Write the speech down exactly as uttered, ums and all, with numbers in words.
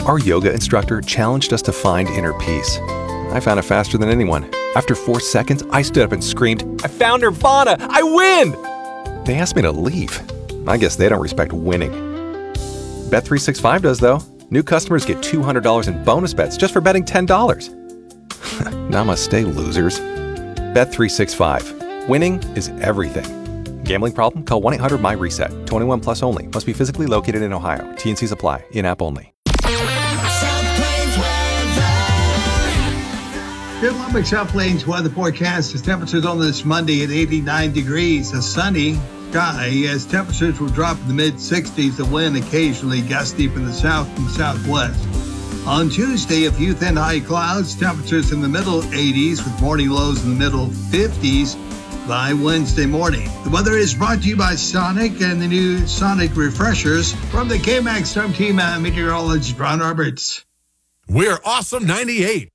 Our yoga instructor challenged us to find inner peace. I found it faster than anyone. After four seconds, I stood up and screamed, "I found Nirvana! I win!" They asked me to leave. I guess they don't respect winning. Bet three sixty-five does, though. New customers get two hundred dollars in bonus bets just for betting ten dollars. Namaste, losers. Bet three sixty-five. Winning is everything. Gambling problem? Call one eight hundred M Y reset. twenty-one plus only. Must be physically located in Ohio. T N Cs apply. In-app only. Good Lubbock South Plains weather forecast. As temperatures on this Monday at eighty-nine degrees. A sunny sky as temperatures will drop in the mid sixties. The wind occasionally gusty from the south and southwest. On Tuesday, a few thin high clouds. Temperatures in the middle eighties with morning lows in the middle fifties by Wednesday morning. The weather is brought to you by Sonic and the new Sonic Refreshers. From the K-Max Storm Team, I'm meteorologist Ron Roberts. We're Awesome ninety-eight.